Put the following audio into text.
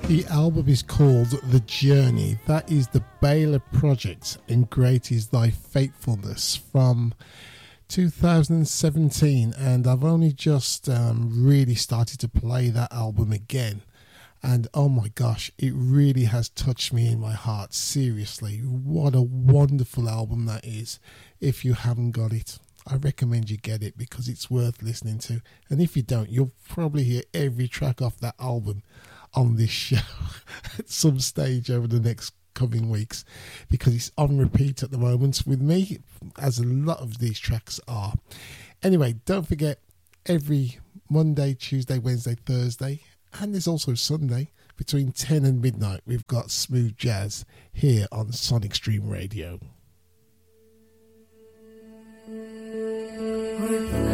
The album is called The Journey. That is the Baylor Project, and Great Is Thy Faithfulness from 2017. And I've only just really started to play that album again. And oh my gosh, it really has touched me in my heart. Seriously, what a wonderful album that is. If you haven't got it, I recommend you get it because it's worth listening to. And if you don't, you'll probably hear every track off that album on this show at some stage over the next coming weeks, because it's on repeat at the moment with me, as a lot of these tracks are. Anyway, don't forget, every Monday, Tuesday, Wednesday, Thursday, and there's also Sunday, between 10 and midnight, we've got Smooth Jazz here on Sonic Stream Radio.